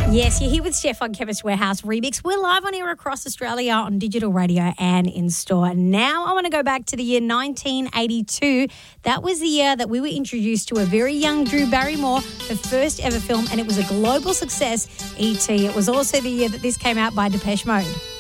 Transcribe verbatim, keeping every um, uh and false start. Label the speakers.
Speaker 1: Yes, you're here with Chef on Chemist Warehouse Remix. We're live on air across Australia on digital radio and in store. Now I want to go back to the year nineteen eighty-two. That was the year that we were introduced to a very young Drew Barrymore, her first ever film, and it was a global success, E T It was also the year that this came out by Depeche Mode.